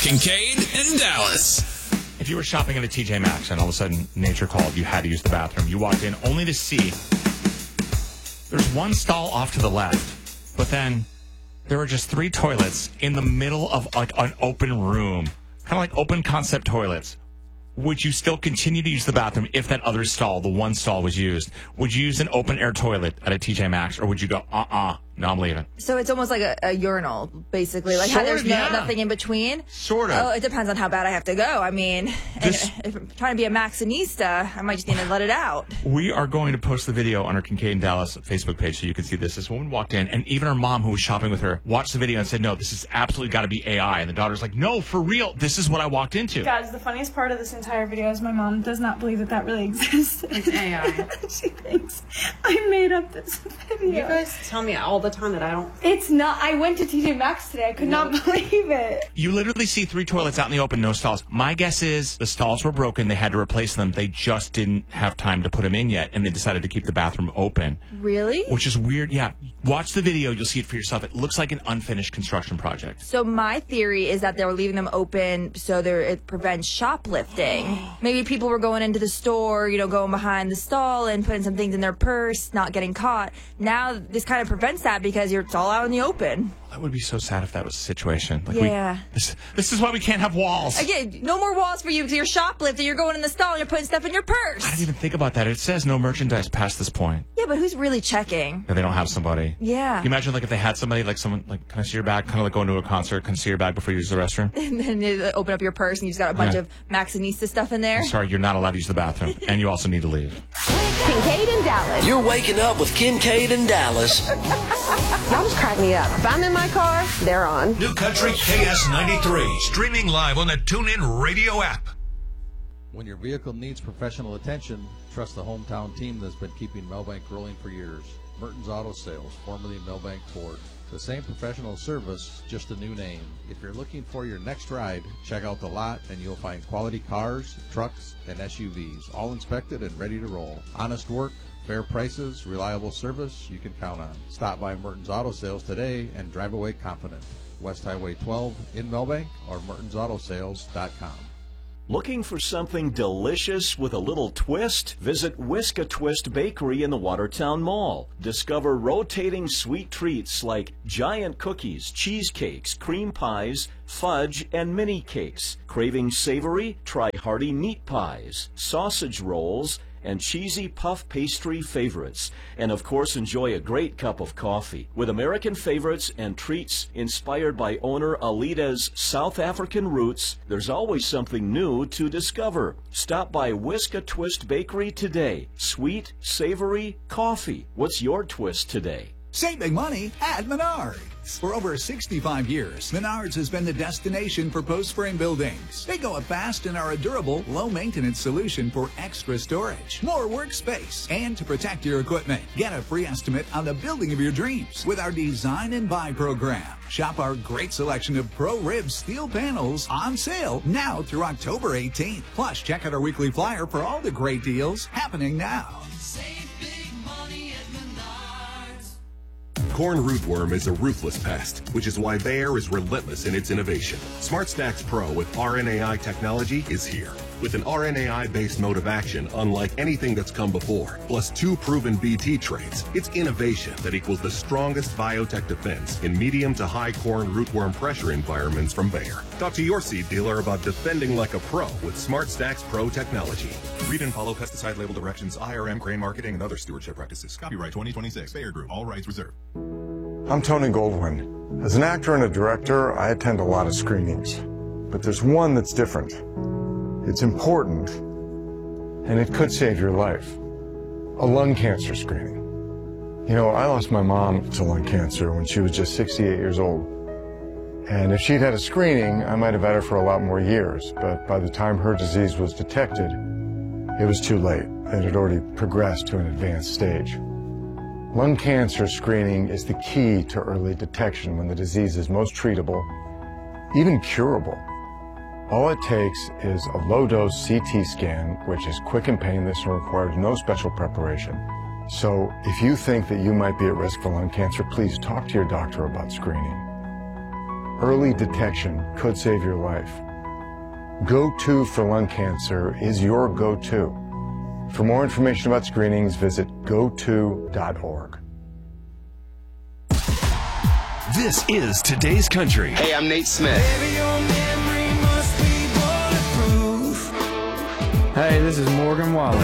Kincaid and Dallas. If you were shopping at a TJ Maxx and all of a sudden nature called, you had to use the bathroom. You walked in only to see there's one stall off to the left, but then there were just 3 toilets in the middle of like an open room, kind of like open concept toilets. Would you still continue to use the bathroom if that other stall, the one stall, was used? Would you use an open air toilet at a TJ Maxx, or would you go, no, I'm leaving? So it's almost like a urinal, basically. Like how there's nothing in between? Sort of. Oh, it depends on how bad I have to go. I mean, if I'm trying to be a Maxinista, I might just need to let it out. We are going to post the video on our Kincaid and Dallas Facebook page so you can see this. This woman walked in, and even her mom, who was shopping with her, watched the video and said, no, this is absolutely got to be AI. And the daughter's like, no, for real, this is what I walked into. Guys, the funniest part of this entire video is my mom does not believe that really exists. It's AI. She thinks I made up this video. You guys tell me all the time that I don't. It's not. I went to TJ Maxx today. I could not believe it. You literally see 3 toilets out in the open, no stalls. My guess is the stalls were broken. They had to replace them. They just didn't have time to put them in yet, and they decided to keep the bathroom open. Really? Which is weird. Yeah. Watch the video. You'll see it for yourself. It looks like an unfinished construction project. So my theory is that they were leaving them open so it prevents shoplifting. Maybe people were going into the store, going behind the stall and putting some things in their purse, not getting caught. Now this kind of prevents that because it's all out in the open. That would be so sad if that was the situation. Like yeah. This is why we can't have walls. Again, no more walls for you because you're shoplifting. You're going in the stall and you're putting stuff in your purse. I didn't even think about that. It says no merchandise past this point. Yeah, but who's really checking? If they don't have somebody. Yeah. Can you imagine if they had somebody, like someone, like, can I see your bag? Kind of like going to a concert, can I see your bag before you use the restroom? And then you open up your purse and you just got a bunch of Maxinista stuff in there. I'm sorry, you're not allowed to use the bathroom. And you also need to leave. Kincaid and Dallas. You're waking up with Kincaid and Dallas. Y'all just crack me up. If I'm in my car, they're on. New Country KS93, streaming live on the TuneIn Radio app. When your vehicle needs professional attention, trust the hometown team that's been keeping Melbank rolling for years. Merton's Auto Sales, formerly Melbank Ford. The same professional service, just a new name. If you're looking for your next ride, check out the lot and you'll find quality cars, trucks, and SUVs, all inspected and ready to roll. Honest work, fair prices, reliable service you can count on. Stop by Merton's Auto Sales today and drive away confident. West Highway 12 in Melbank or mertonsautosales.com. Looking for something delicious with a little twist? Visit Whisk a Twist Bakery in the Watertown Mall. Discover rotating sweet treats like giant cookies, cheesecakes, cream pies, fudge, and mini cakes. Craving savory? Try hearty meat pies, sausage rolls, and cheesy puff pastry favorites. And of course, enjoy a great cup of coffee. With American favorites and treats inspired by owner Alida's South African roots, there's always something new to discover. Stop by Whisk a Twist Bakery today. Sweet, savory, coffee. What's your twist today? Save big money at Menards. For over 65 years, Menards has been the destination for post-frame buildings. They go up fast and are a durable, low-maintenance solution for extra storage, more workspace, and to protect your equipment. Get a free estimate on the building of your dreams with our Design and Buy program. Shop our great selection of Pro-Rib steel panels on sale now through October 18th. Plus, check out our weekly flyer for all the great deals happening now. Corn rootworm is a ruthless pest, which is why Bayer is relentless in its innovation. SmartStax Pro with RNAi technology is here. With an RNAi-based mode of action unlike anything that's come before, plus 2 proven BT traits, it's innovation that equals the strongest biotech defense in medium to high corn rootworm pressure environments from Bayer. Talk to your seed dealer about defending like a pro with SmartStax Pro technology. Read and follow pesticide label directions, IRM, grain marketing, and other stewardship practices. Copyright 2026, Bayer Group, all rights reserved. I'm Tony Goldwyn. As an actor and a director, I attend a lot of screenings. But there's one that's different. It's important, and it could save your life. A lung cancer screening. You know, I lost my mom to lung cancer when she was just 68 years old. And if she'd had a screening, I might have had her for a lot more years. But by the time her disease was detected, it was too late. It had already progressed to an advanced stage. Lung cancer screening is the key to early detection when the disease is most treatable, even curable. All it takes is a low-dose CT scan, which is quick and painless and requires no special preparation. So if you think that you might be at risk for lung cancer, please talk to your doctor about screening. early detection could save your life. Go-To for lung cancer is your go-to. For more information about screenings, visit goto.org. This is Today's Country. Hey, I'm Nate Smith. Hey, this is Morgan Wallen.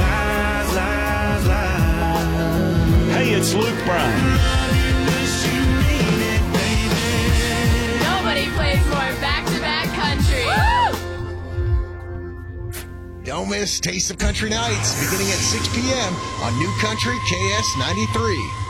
Hey, it's Luke Bryan. Nobody plays more back-to-back country. Woo! Don't miss Taste of Country Nights beginning at 6 p.m. on New Country KS 93.